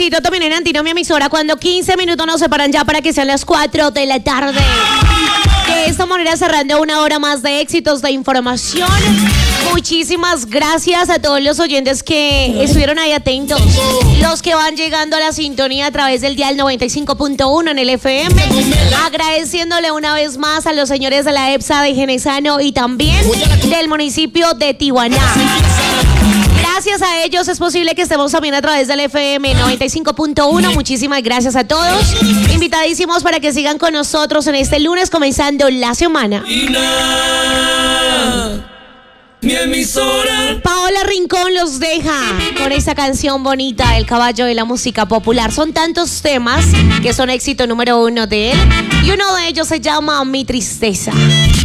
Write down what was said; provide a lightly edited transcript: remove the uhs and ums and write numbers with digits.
Distrito Dominante, mi emisora, cuando 15 minutos nos separan ya para que sean las 4 de la tarde. De esta manera cerrando una hora más de éxitos de información. Muchísimas gracias a todos los oyentes que estuvieron ahí atentos. Los que van llegando a la sintonía a través del dial 95.1 en el FM. Agradeciéndole una vez más a los señores de la EPSA de Genesano y también del municipio de Tijuana. Gracias a ellos es posible que estemos también a través del FM 95.1. Muchísimas gracias a todos. Invitadísimos para que sigan con nosotros en este lunes comenzando la semana. Mi emisora. Paola Rincón los deja con esta canción bonita, El caballo de la música popular. Son tantos temas que son éxito número 1 de él y uno de ellos se llama Mi tristeza.